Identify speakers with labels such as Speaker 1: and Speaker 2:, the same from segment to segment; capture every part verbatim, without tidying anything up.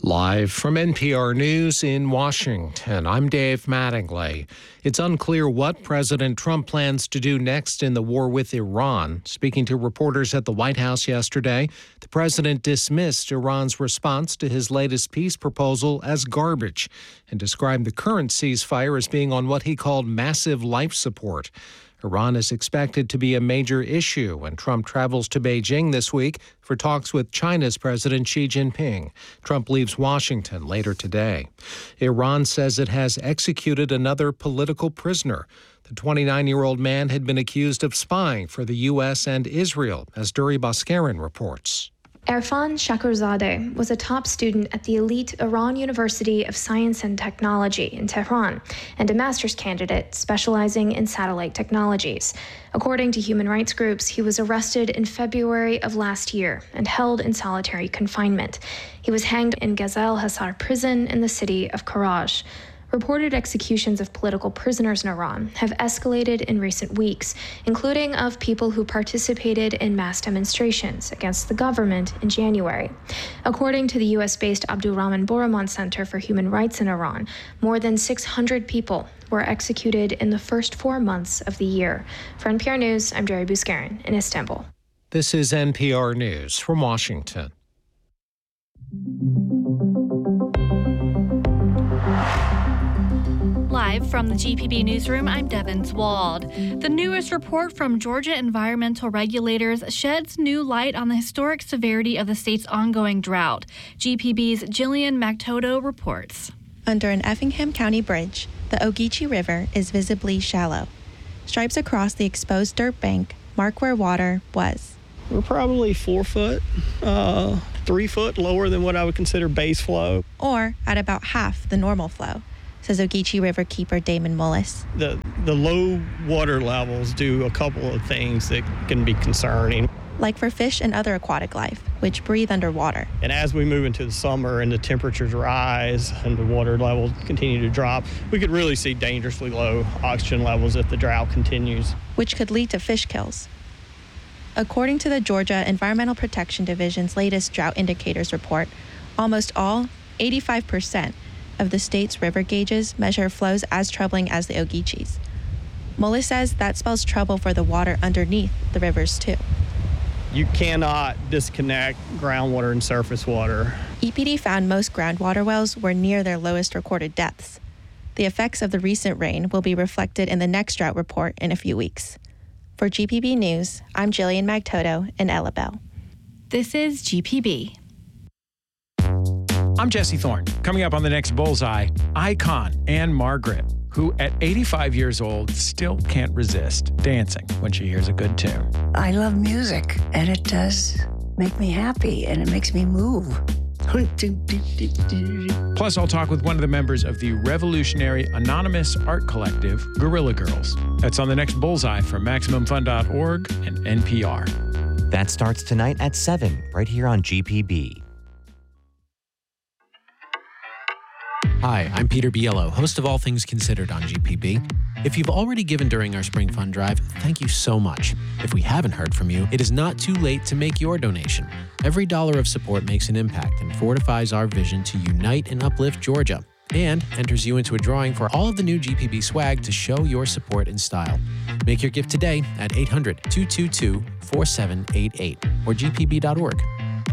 Speaker 1: Live from N P R News in Washington, I'm Dave Mattingly. It's unclear what President Trump plans to do next in the war with Iran. Speaking to reporters at the White House yesterday, the president dismissed Iran's response to his latest peace proposal as garbage and described the current ceasefire as being on what he called massive life support. Iran is expected to be a major issue when Trump travels to Beijing this week for talks with China's President Xi Jinping. Trump leaves Washington later today. Iran says it has executed another political prisoner. The twenty-nine-year-old man had been accused of spying for the U S and Israel, as Duri Baskarin reports.
Speaker 2: Erfan Shakurzadeh was a top student at the elite Iran University of Science and Technology in Tehran and a master's candidate specializing in satellite technologies. According to human rights groups, he was arrested in February of last year and held in solitary confinement. He was hanged in Ghazal Hasar prison in the city of Karaj. Reported executions of political prisoners in Iran have escalated in recent weeks, including of people who participated in mass demonstrations against the government in January. According to the U S-based Abdulrahman Borahman Center for Human Rights in Iran, more than six hundred people were executed in the first four months of the year. For N P R News, I'm Duri Baskarin in Istanbul.
Speaker 1: This is N P R News from Washington.
Speaker 3: Live from the G P B newsroom, I'm Devin Swald. The newest report from Georgia environmental regulators sheds new light on the historic severity of the state's ongoing drought. G P B's Jillian Mactodo reports.
Speaker 4: Under an Effingham County bridge, the Ogeechee River is visibly shallow. Stripes across the exposed dirt bank mark where water was.
Speaker 5: We're probably four foot, uh, three foot lower than what I would consider base flow.
Speaker 4: Or at about half the normal flow, says Ogeechee River keeper Damon Mullis.
Speaker 5: The, the low water levels do a couple of things that can be concerning.
Speaker 4: Like for fish and other aquatic life, which breathe underwater.
Speaker 5: And as we move into the summer and the temperatures rise and the water levels continue to drop, we could really see dangerously low oxygen levels if the drought continues.
Speaker 4: Which could lead to fish kills. According to the Georgia Environmental Protection Division's latest drought indicators report, almost all, eighty-five percent, of the state's river gauges measure flows as troubling as the Ogeechee's. Mullis says that spells trouble for the water underneath the rivers, too.
Speaker 5: You cannot disconnect groundwater and surface water.
Speaker 4: E P D found most groundwater wells were near their lowest recorded depths. The effects of the recent rain will be reflected in the next drought report in a few weeks. For G P B News, I'm Jillian Mactodo in Ella Bell.
Speaker 3: This is G P B.
Speaker 6: I'm Jesse Thorne. Coming up on the next Bullseye, icon Anne Margaret, who at eighty-five years old still can't resist dancing when she hears a good tune.
Speaker 7: I love music, and it does make me happy, and it makes me move.
Speaker 6: Plus, I'll talk with one of the members of the revolutionary anonymous art collective, Guerrilla Girls. That's on the next Bullseye from Maximum Fun dot org and N P R.
Speaker 8: That starts tonight at seven, right here on G P B.
Speaker 9: Hi, I'm Peter Biello, host of All Things Considered on G P B. If you've already given during our Spring Fund Drive, thank you so much. If we haven't heard from you, it is not too late to make your donation. Every dollar of support makes an impact and fortifies our vision to unite and uplift Georgia, and enters you into a drawing for all of the new G P B swag to show your support in style. Make your gift today at eight hundred, two two two, four seven eight eight or g p b dot org.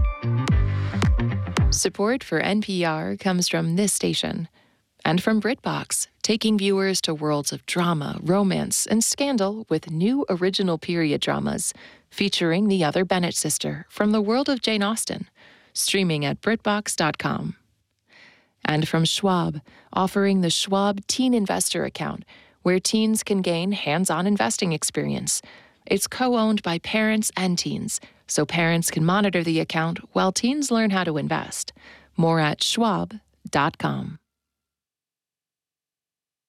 Speaker 10: Support for N P R comes from this station and from BritBox, taking viewers to worlds of drama, romance, and scandal with new original period dramas featuring the other Bennett sister from the world of Jane Austen, streaming at brit box dot com. And from Schwab, offering the Schwab Teen Investor Account, where teens can gain hands-on investing experience. It's co-owned by parents and teens, so parents can monitor the account while teens learn how to invest. More at schwab dot com.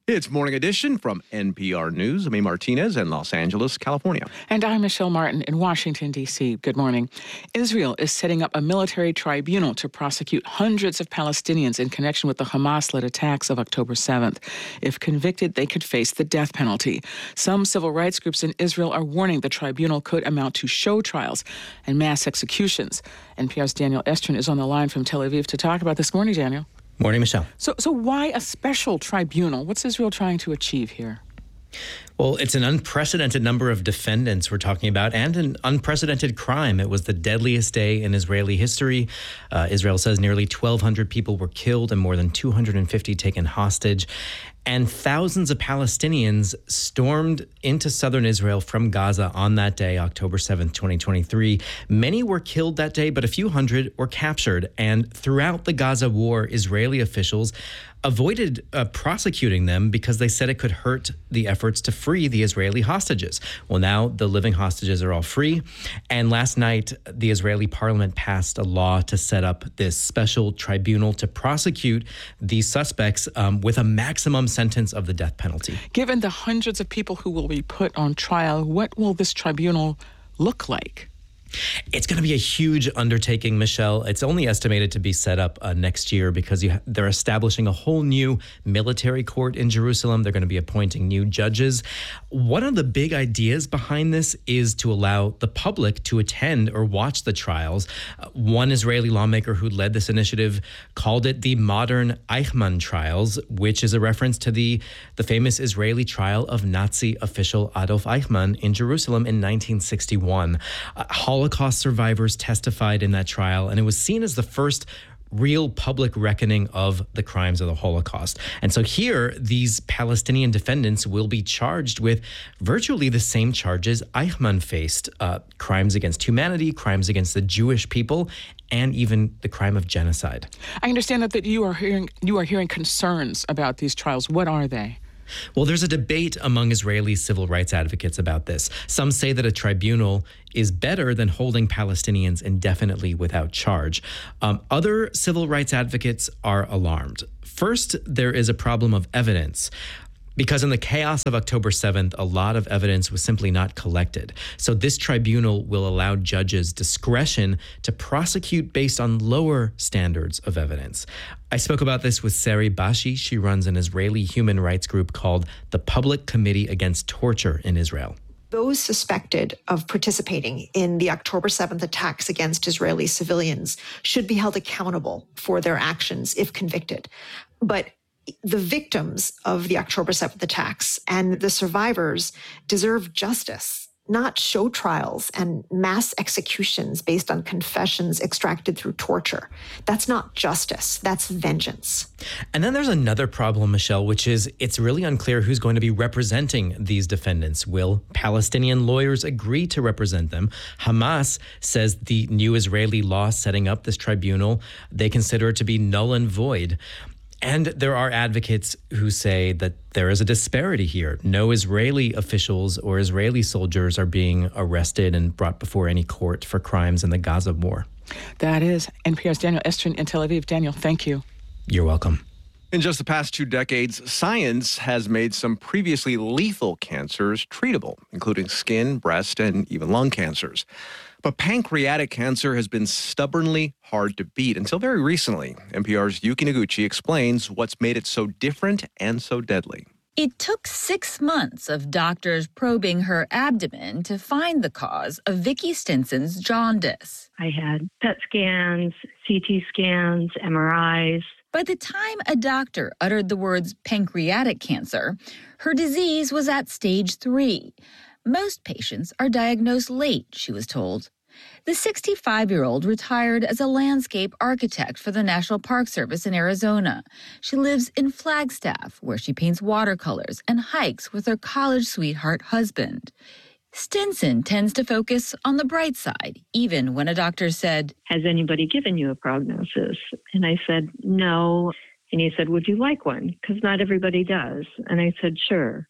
Speaker 11: It's Morning Edition from N P R News. I'm A. Martinez in Los Angeles, California.
Speaker 12: And I'm Michelle Martin in Washington, D C. Good morning. Israel is setting up a military tribunal to prosecute hundreds of Palestinians in connection with the Hamas-led attacks of October seventh. If convicted, they could face the death penalty. Some civil rights groups in Israel are warning the tribunal could amount to show trials and mass executions. N P R's Daniel Estrin is on the line from Tel Aviv to talk about this. Morning, Daniel.
Speaker 13: Morning, Michelle.
Speaker 12: So, so why a special tribunal? What's Israel trying to achieve here?
Speaker 13: Well, it's an unprecedented number of defendants we're talking about and an unprecedented crime. It was the deadliest day in Israeli history. Uh, Israel says nearly twelve hundred people were killed and more than two hundred fifty taken hostage. And thousands of Palestinians stormed into southern Israel from Gaza on that day, October seventh, twenty twenty-three. Many were killed that day, but a few hundred were captured. And throughout the Gaza war, Israeli officials avoided uh, prosecuting them because they said it could hurt the efforts to free the Israeli hostages. Well, now the living hostages are all free. And last night, the Israeli parliament passed a law to set up this special tribunal to prosecute these suspects um, with a maximum sentence of the death penalty.
Speaker 12: Given the hundreds of people who will be put on trial, what will this tribunal look like?
Speaker 13: It's going to be a huge undertaking, Michelle. It's only estimated to be set up uh, next year because you ha- they're establishing a whole new military court in Jerusalem. They're going to be appointing new judges. One of the big ideas behind this is to allow the public to attend or watch the trials. Uh, one Israeli lawmaker who led this initiative called it the modern Eichmann trials, which is a reference to the, the famous Israeli trial of Nazi official Adolf Eichmann in Jerusalem in nineteen sixty-one. Uh, Holocaust survivors testified in that trial, and it was seen as the first real public reckoning of the crimes of the Holocaust. And so here, these Palestinian defendants will be charged with virtually the same charges Eichmann faced, uh, crimes against humanity, crimes against the Jewish people, and even the crime of genocide.
Speaker 12: I understand that, that you are hearing you are hearing concerns about these trials. What are they?
Speaker 13: Well, there's a debate among Israeli civil rights advocates about this. Some say that a tribunal is better than holding Palestinians indefinitely without charge. Um, other civil rights advocates are alarmed. First, there is a problem of evidence. Because in the chaos of October seventh, a lot of evidence was simply not collected. So this tribunal will allow judges discretion to prosecute based on lower standards of evidence. I spoke about this with Sari Bashi. She runs an Israeli human rights group called the Public Committee Against Torture in Israel.
Speaker 14: Those suspected of participating in the October seventh attacks against Israeli civilians should be held accountable for their actions if convicted. But the victims of the October seventh attacks and the survivors deserve justice, not show trials and mass executions based on confessions extracted through torture. That's not justice. That's vengeance.
Speaker 13: And then there's another problem, Michelle, which is it's really unclear who's going to be representing these defendants. Will Palestinian lawyers agree to represent them? Hamas says the new Israeli law setting up this tribunal, they consider it to be null and void. And there are advocates who say that there is a disparity here. No Israeli officials or Israeli soldiers are being arrested and brought before any court for crimes in the Gaza war.
Speaker 12: That is N P R's Daniel Estrin in Tel Aviv. Daniel, thank you.
Speaker 13: You're welcome.
Speaker 11: In just the past two decades, science has made some previously lethal cancers treatable, including skin, breast, and even lung cancers. But pancreatic cancer has been stubbornly hard to beat until very recently. N P R's Yuki Noguchi explains what's made it so different and so deadly.
Speaker 15: It took six months of doctors probing her abdomen to find the cause of Vicky Stinson's jaundice.
Speaker 16: I had P E T scans, C T scans, M R Is.
Speaker 15: By the time a doctor uttered the words pancreatic cancer, her disease was at stage three. Most patients are diagnosed late, she was told. The sixty-five-year-old retired as a landscape architect for the National Park Service in Arizona. She lives in Flagstaff, where she paints watercolors and hikes with her college sweetheart husband. Stinson tends to focus on the bright side, even when a doctor said,
Speaker 16: "Has anybody given you a prognosis?" And I said, "No." And he said, "Would you like one? Because not everybody does." And I said, "Sure."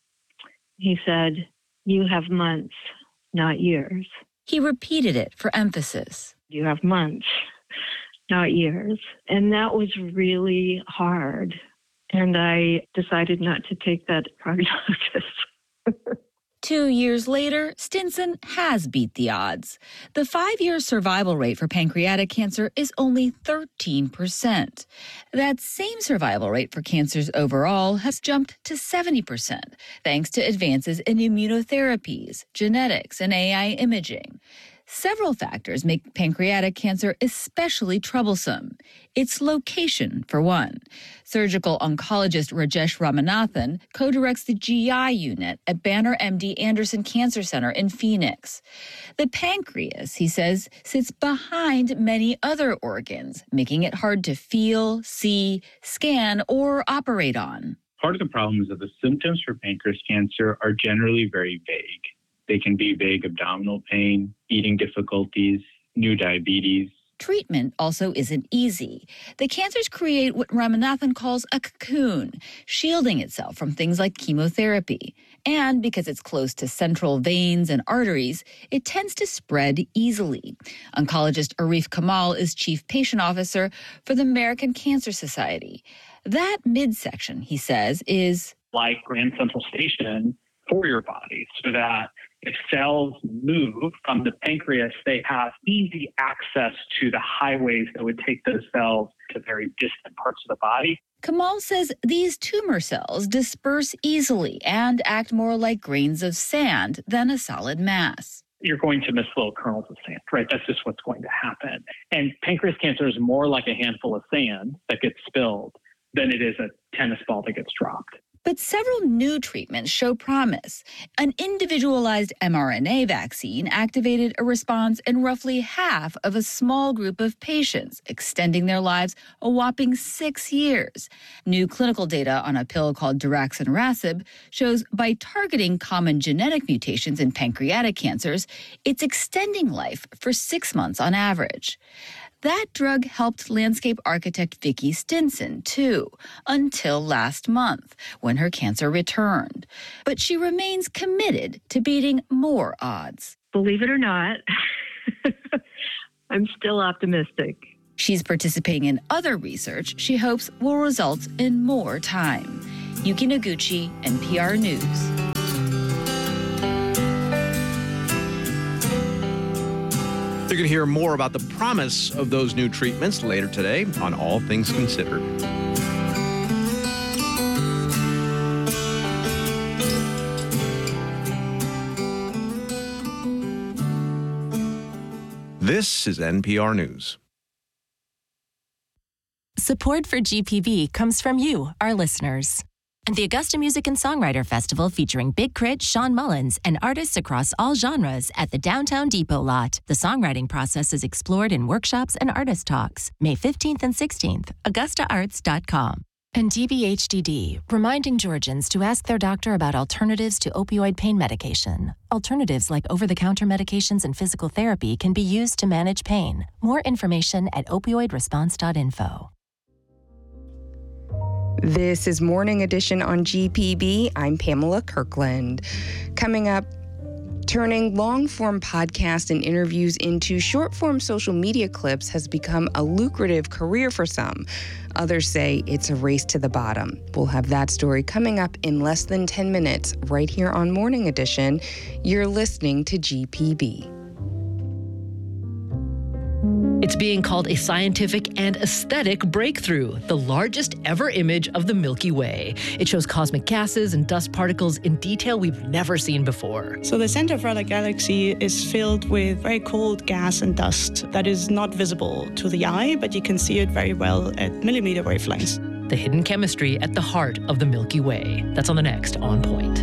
Speaker 16: He said, "You have months, not years."
Speaker 15: He repeated it for emphasis.
Speaker 16: You have months, not years. And that was really hard And I decided not to take that prognosis.
Speaker 15: Two years later, Stinson has beat the odds. The five-year survival rate for pancreatic cancer is only thirteen percent. That same survival rate for cancers overall has jumped to seventy percent, thanks to advances in immunotherapies, genetics, and A I imaging. Several factors make pancreatic cancer especially troublesome. Its location, for one. Surgical oncologist Rajesh Ramanathan co-directs the G I unit at Banner M D Anderson Cancer Center in Phoenix. The pancreas, he says, sits behind many other organs, making it hard to feel, see, scan, or operate on.
Speaker 17: Part of the problem is that the symptoms for pancreas cancer are generally very vague. They can be vague abdominal pain, eating difficulties, new diabetes.
Speaker 15: Treatment also isn't easy. The cancers create what Ramanathan calls a cocoon, shielding itself from things like chemotherapy. And because it's close to central veins and arteries, it tends to spread easily. Oncologist Arif Kamal is chief patient officer for the American Cancer Society. That midsection, he says, is
Speaker 18: like Grand Central Station for your body, so that if cells move from the pancreas, they have easy access to the highways that would take those cells to very distant parts of the body.
Speaker 15: Kamal says these tumor cells disperse easily and act more like grains of sand than a solid mass.
Speaker 18: You're going to miss little kernels of sand, right? That's just what's going to happen. And pancreas cancer is more like a handful of sand that gets spilled than it is a tennis ball that gets dropped.
Speaker 15: But several new treatments show promise. An individualized mRNA vaccine activated a response in roughly half of a small group of patients, extending their lives a whopping six years. New clinical data on a pill called daraxonrasib shows by targeting common genetic mutations in pancreatic cancers, it's extending life for six months on average. That drug helped landscape architect Vicki Stinson, too, until last month, when her cancer returned. But she remains committed to beating more odds.
Speaker 16: Believe it or not, I'm still optimistic.
Speaker 15: She's participating in other research she hopes will result in more time. Yuki Noguchi, N P R News.
Speaker 11: You're going to hear more about the promise of those new treatments later today on All Things Considered. This is N P R News.
Speaker 19: Support for G P B comes from you, our listeners. And the Augusta Music and Songwriter Festival featuring Big Crit, Sean Mullins, and artists across all genres at the Downtown Depot lot. The songwriting process is explored in workshops and artist talks. May fifteenth and sixteenth, augusta arts dot com. And D B H D D, reminding Georgians to ask their doctor about alternatives to opioid pain medication. Alternatives like over-the-counter medications and physical therapy can be used to manage pain. More information at opioid response dot info.
Speaker 20: This is Morning Edition on G P B. I'm Pamela Kirkland. Coming up, turning long-form podcasts and interviews into short-form social media clips has become a lucrative career for some. Others say it's a race to the bottom. We'll have that story coming up in less than ten minutes right here on Morning Edition. You're listening to G P B.
Speaker 21: It's being called a scientific and aesthetic breakthrough, the largest ever image of the Milky Way. It shows cosmic gases and dust particles in detail we've never seen before.
Speaker 22: So the center of our galaxy is filled with very cold gas and dust that is not visible to the eye, but you can see it very well at millimeter wavelengths.
Speaker 21: The hidden chemistry at the heart of the Milky Way. That's on the next On Point.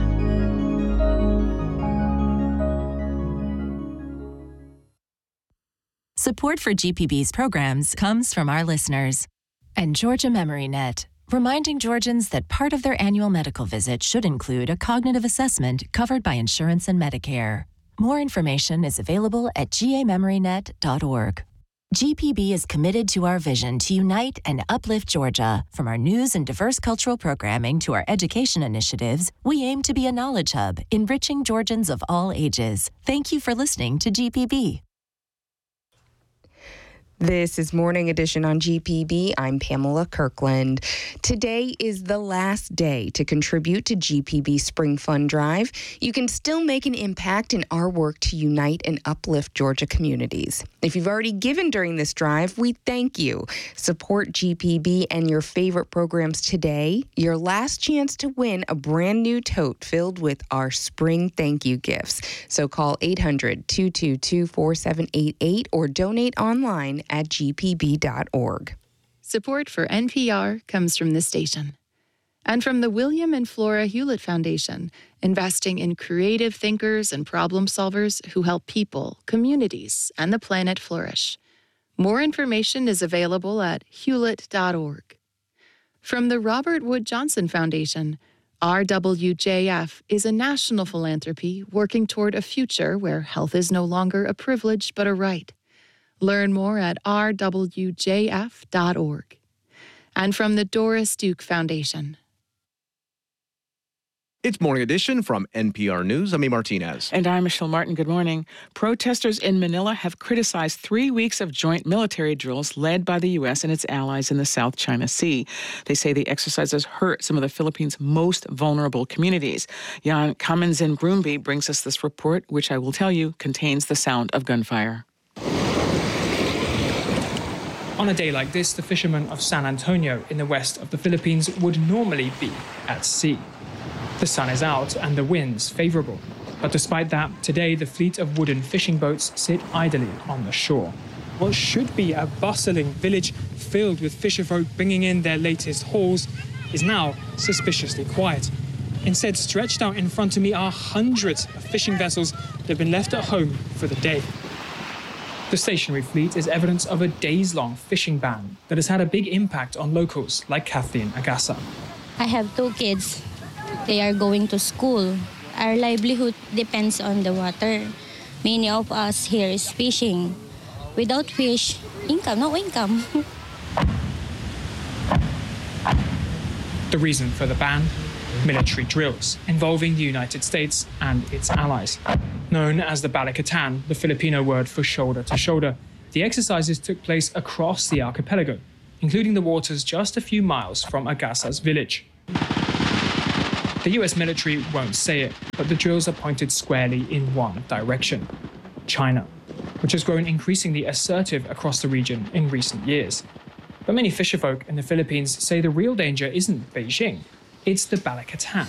Speaker 19: Support for G P B's programs comes from our listeners. And Georgia MemoryNet, reminding Georgians that part of their annual medical visit should include a cognitive assessment covered by insurance and Medicare. More information is available at g a memory net dot org. G P B is committed to our vision to unite and uplift Georgia. From our news and diverse cultural programming to our education initiatives, we aim to be a knowledge hub, enriching Georgians of all ages. Thank you for listening to G P B.
Speaker 20: This is Morning Edition on G P B. I'm Pamela Kirkland. Today is the last day to contribute to G P B Spring Fund Drive. You can still make an impact in our work to unite and uplift Georgia communities. If you've already given during this drive, we thank you. Support G P B and your favorite programs today. Your last chance to win a brand new tote filled with our spring thank you gifts. So call eight hundred, two two two, four seven eight eight or donate online at g p b dot org.
Speaker 10: Support for N P R comes from this station. And from the William and Flora Hewlett Foundation, investing in creative thinkers and problem solvers who help people, communities, and the planet flourish. More information is available at hewlett dot org. From the Robert Wood Johnson Foundation, R W J F is a national philanthropy working toward a future where health is no longer a privilege but a right. Learn more at r w j f dot org. And from the Doris Duke Foundation.
Speaker 11: It's Morning Edition from N P R News. I'm E. Martinez.
Speaker 12: And I'm Michelle Martin. Good morning. Protesters in Manila have criticized three weeks of joint military drills led by the U S and its allies in the South China Sea. They say the exercises hurt some of the Philippines' most vulnerable communities. Jan Kamenzen Brumby brings us this report, which I will tell you contains the sound of gunfire.
Speaker 1: On a day like this, the fishermen of San Antonio in the west of the Philippines would normally be at sea. The sun is out and the wind's favorable. But despite that, today the fleet of wooden fishing boats sit idly on the shore. What should be a bustling village filled with fisherfolk bringing in their latest hauls is now suspiciously quiet. Instead, stretched out in front of me are hundreds of fishing vessels that have been left at home for the day. The stationary fleet is evidence of a days-long fishing ban that has had a big impact on locals like Kathleen Agasa.
Speaker 2: I have two kids. They are going to school. Our livelihood depends on the water. Many of us here is fishing. Without fish, income, no income.
Speaker 1: The reason for the ban? Military drills involving the United States and its allies. Known as the Balikatan, the Filipino word for shoulder to shoulder, the exercises took place across the archipelago, including the waters just a few miles from Agasa's village. The U S military won't say it, but the drills are pointed squarely in one direction: China, which has grown increasingly assertive across the region in recent years. But many fisherfolk in the Philippines say the real danger isn't Beijing, it's the Balikatan.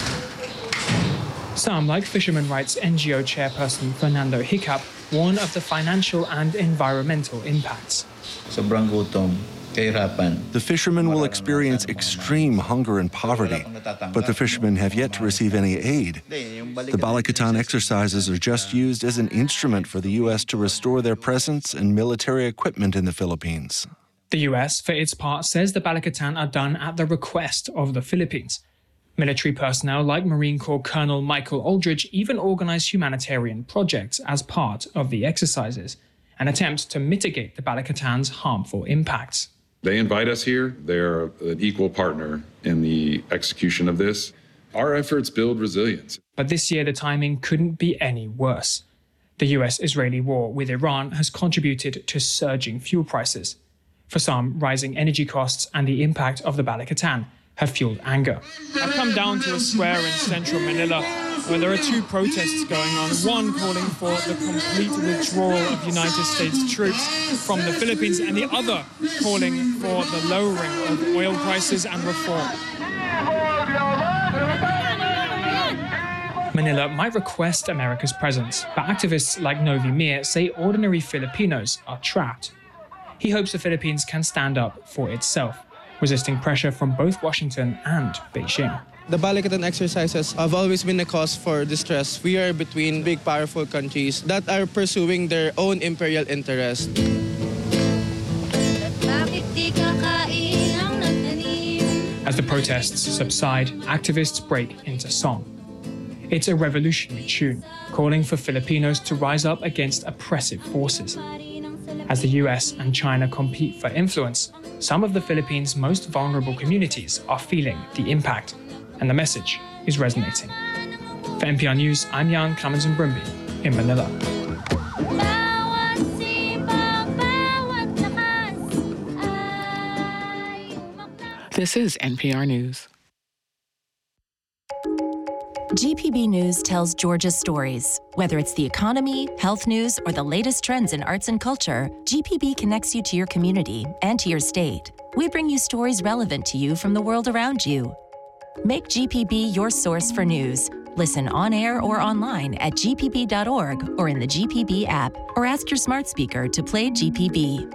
Speaker 1: Some, like fishermen rights N G O chairperson Fernando Hiccup, warn of the financial and environmental impacts.
Speaker 23: Sobrang gutom.
Speaker 24: The fishermen will experience extreme hunger and poverty, but the fishermen have yet to receive any aid. The Balikatan exercises are just used as an instrument for the U S to restore their presence and military equipment in the Philippines.
Speaker 1: The U S, for its part, says the Balikatan are done at the request of the Philippines. Military personnel like Marine Corps Colonel Michael Aldridge even organize humanitarian projects as part of the exercises, an attempt to mitigate the Balikatan's harmful impacts.
Speaker 25: They invite us here. They're an equal partner in the execution of this. Our efforts build resilience.
Speaker 1: But this year, the timing couldn't be any worse. The U S-Israeli war with Iran has contributed to surging fuel prices. For some, rising energy costs and the impact of the Balikatan have fueled anger. I've come down to a square in central Manila where there are two protests going on, one calling for the complete withdrawal of United States troops from the Philippines and the other calling for the lowering of oil prices and reform. Manila might request America's presence, but activists like Novi Mir say ordinary Filipinos are trapped. He hopes the Philippines can stand up for itself, resisting pressure from both Washington and Beijing.
Speaker 26: The Balikatan exercises have always been a cause for distress. We are between big, powerful countries that are pursuing their own imperial interest.
Speaker 1: As the protests subside, activists break into song. It's a revolutionary tune, calling for Filipinos to rise up against oppressive forces. As the U S and China compete for influence, some of the Philippines' most vulnerable communities are feeling the impact, and the message is resonating. For N P R News, I'm Jan Kamenzen Brumby in Manila.
Speaker 12: This is N P R News.
Speaker 19: G P B News tells Georgia's stories. Whether it's the economy, health news, or the latest trends in arts and culture, G P B connects you to your community and to your state. We bring you stories relevant to you from the world around you. Make G P B your source for news. Listen on air or online at g p b dot org or in the G P B app, or ask your smart speaker to play G P B.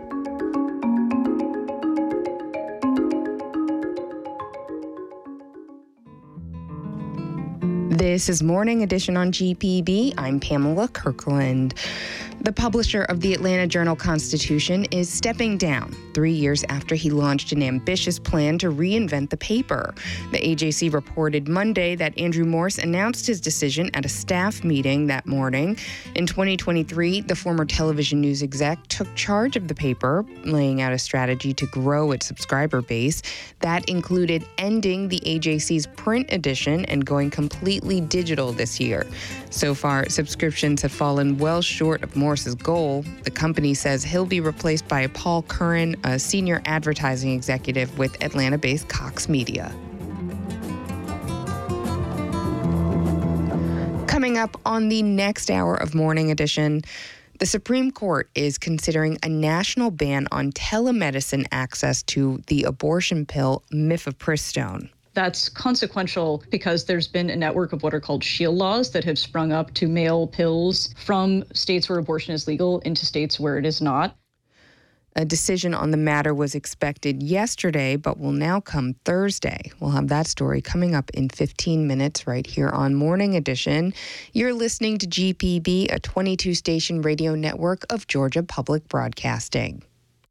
Speaker 20: This is Morning Edition on G P B. I'm Pamela Kirkland. The publisher of the Atlanta Journal-Constitution is stepping down three years after he launched an ambitious plan to reinvent the paper. The A J C reported Monday that Andrew Morse announced his decision at a staff meeting that morning. In twenty twenty-three, the former television news exec took charge of the paper, laying out a strategy to grow its subscriber base. That included ending the A J C's print edition and going completely digital this year. So far, subscriptions have fallen well short of Morse's goal. The company says he'll be replaced by Paul Curran, a senior advertising executive with Atlanta-based Cox Media. Coming up on the next hour of Morning Edition, the Supreme Court is considering a national ban on telemedicine access to the abortion pill mifepristone.
Speaker 3: That's consequential because there's been a network of what are called shield laws that have sprung up to mail pills from states where abortion is legal into states where it is not.
Speaker 20: A decision on the matter was expected yesterday, but will now come Thursday. We'll have that story coming up in fifteen minutes right here on Morning Edition. You're listening to G P B, a twenty-two station radio network of Georgia Public Broadcasting.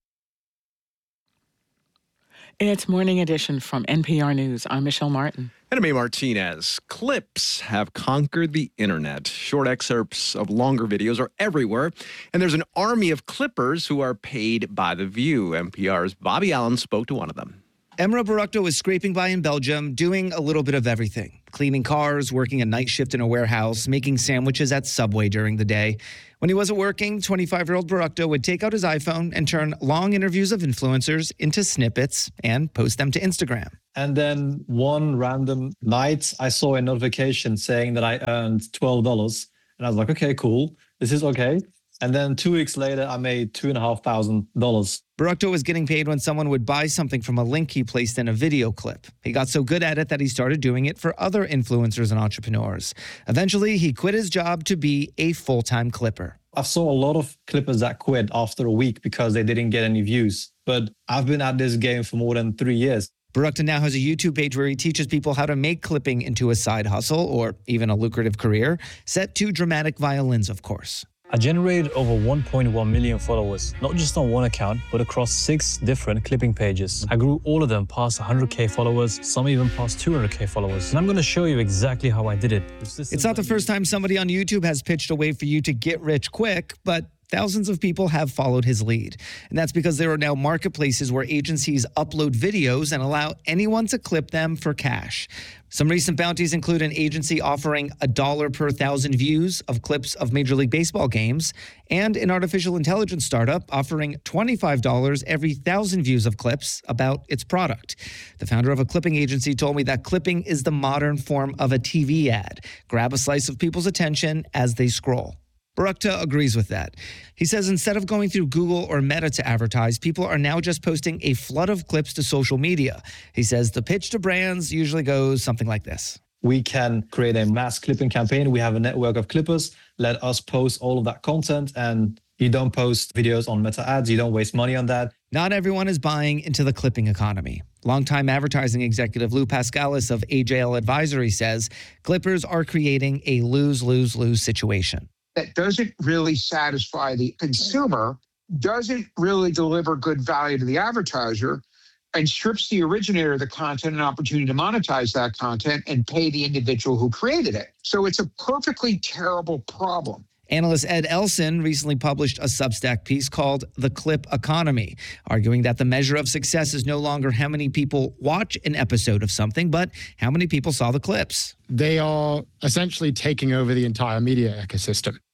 Speaker 12: It's Morning Edition from N P R News. I'm Michelle Martin.
Speaker 11: And I'm A. Martinez. Clips have conquered the internet. Short excerpts of longer videos are everywhere, and there's an army of clippers who are paid by the view. N P R's Bobby Allen spoke to one of them.
Speaker 4: Emra Barakto was scraping by in Belgium, doing a little bit of everything. Cleaning cars, working a night shift in a warehouse, making sandwiches at Subway during the day. When he wasn't working, twenty-five-year-old Barakto would take out his iPhone and turn long interviews of influencers into snippets and post them to Instagram.
Speaker 5: And then one random night, I saw a notification saying that I earned twelve dollars. And I was like, okay, cool. This is okay. And then two weeks later, I made two thousand five hundred dollars.
Speaker 4: Barakto was getting paid when someone would buy something from a link he placed in a video clip. He got so good at it that he started doing it for other influencers and entrepreneurs. Eventually, he quit his job to be a full-time clipper.
Speaker 5: I saw a lot of clippers that quit after a week because they didn't get any views. But I've been at this game for more than three years.
Speaker 4: Barakto now has a YouTube page where he teaches people how to make clipping into a side hustle or even a lucrative career, set to dramatic violins, of course.
Speaker 6: I generated over one point one million followers, not just on one account, but across six different clipping pages. I grew all of them past one hundred K followers, some even past two hundred K followers. And I'm going to show you exactly how I did it.
Speaker 4: It's not the first time somebody on YouTube has pitched a way for you to get rich quick, but thousands of people have followed his lead. And that's because there are now marketplaces where agencies upload videos and allow anyone to clip them for cash. Some recent bounties include an agency offering a dollar per thousand views of clips of Major League Baseball games, and an artificial intelligence startup offering twenty-five dollars every thousand views of clips about its product. The founder of a clipping agency told me that clipping is the modern form of a T V ad. Grab a slice of people's attention as they scroll. Barakto agrees with that. He says instead of going through Google or Meta to advertise, people are now just posting a flood of clips to social media. He says the pitch to brands usually goes something like this.
Speaker 5: We can create a mass clipping campaign. We have a network of clippers. Let us post all of that content, and you don't post videos on Meta ads. You don't waste money on that.
Speaker 4: Not everyone is buying into the clipping economy. Longtime advertising executive Lou Pascalis of A J L Advisory says clippers are creating a lose-lose-lose situation.
Speaker 7: That doesn't really satisfy the consumer, doesn't really deliver good value to the advertiser, and strips the originator of the content an opportunity to monetize that content and pay the individual who created it. So it's a perfectly terrible problem.
Speaker 4: Analyst Ed Elson recently published a Substack piece called The Clip Economy, arguing that the measure of success is no longer how many people watch an episode of something, but how many people saw the clips.
Speaker 23: They are essentially taking over the entire media ecosystem.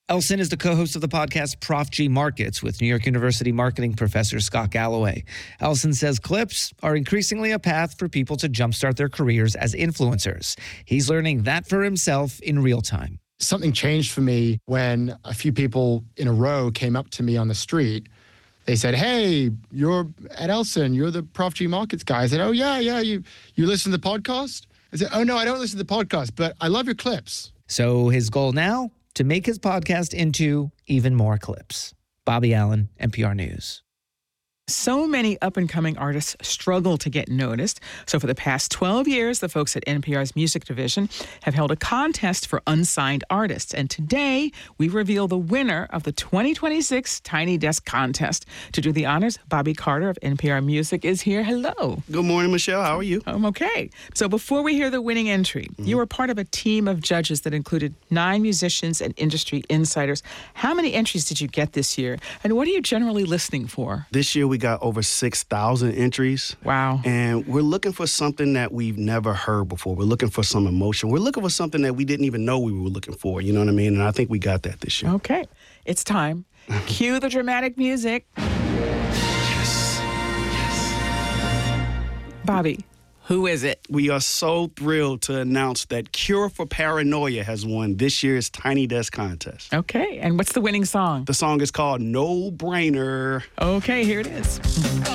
Speaker 4: Elson is the co-host of the podcast Prof G Markets with New York University marketing professor Scott Galloway. Elson says clips are increasingly a path for people to jumpstart their careers as influencers. He's learning that for himself in real time.
Speaker 8: Something changed for me when a few people in a row came up to me on the street. They said, "Hey, you're at Elson. You're the Prof G Markets guy." I said, "Oh, yeah, yeah. You, you listen to the podcast?" I said, "Oh, no, I don't listen to the podcast, but I love your clips."
Speaker 4: So his goal now? To make his podcast into even more clips. Bobby Allen, N P R News.
Speaker 12: So many up-and-coming artists struggle to get noticed. So for the past twelve years, the folks at N P R's music division have held a contest for unsigned artists. And today, we reveal the winner of the twenty twenty-six Tiny Desk Contest. To do the honors, Bobby Carter of N P R Music is here. Hello.
Speaker 9: Good morning, Michelle. How are you?
Speaker 12: I'm okay. So before we hear the winning entry, mm-hmm. you were part of a team of judges that included nine musicians and industry insiders. How many entries did you get this year? And what are you generally listening for?
Speaker 9: This year, we We got over six thousand entries.
Speaker 12: Wow.
Speaker 9: And we're looking for something that we've never heard before. We're looking for some emotion. We're looking for something that we didn't even know we were looking for. You know what I mean? And I think we got that this year.
Speaker 12: Okay. It's time. Cue the dramatic music.
Speaker 9: Yes. Yes.
Speaker 12: Bobby, who is it?
Speaker 9: We are so thrilled to announce that Cure for Paranoia has won this year's Tiny Desk Contest.
Speaker 12: Okay, and what's the winning song?
Speaker 9: The song is called No Brainer.
Speaker 12: Okay, here it is.